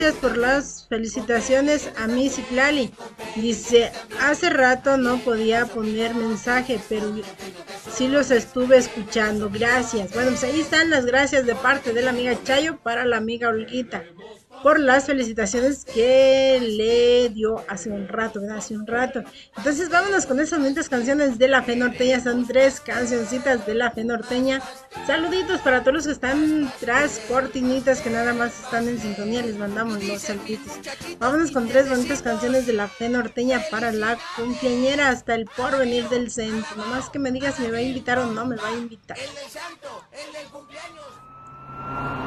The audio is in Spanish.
Gracias por las felicitaciones a mi Citlali. Dice, hace rato no podía poner mensaje, pero sí los estuve escuchando. Gracias. Bueno, pues ahí están las gracias de parte de la amiga Chayo para la amiga Olguita por las felicitaciones que le dio hace un rato, ¿verdad? Hace un rato. Entonces vámonos con esas bonitas canciones de la Fe Norteña. Son tres cancioncitas de la Fe Norteña. Saluditos para todos los que están tras cortinitas que nada más están en sintonía. Les mandamos los saluditos. Vámonos con tres bonitas canciones de la Fe Norteña para la cumpleañera hasta el porvenir del centro. Nomás que me diga si me va a invitar o no me va a invitar.